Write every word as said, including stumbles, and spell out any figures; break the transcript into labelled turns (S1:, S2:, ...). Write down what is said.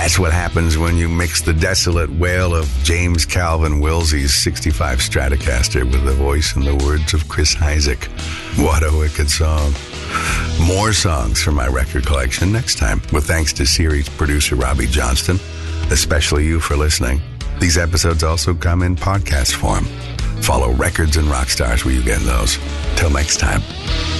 S1: That's what happens when you mix the desolate wail of James Calvin Wilsey's sixty-five Stratocaster with the voice and the words of Chris Isaak. What a wicked song. More songs from my record collection next time, with thanks to series producer Robbie Johnston, especially you for listening. These episodes also come in podcast form. Follow Records and Rockstars where you get those. Till next time.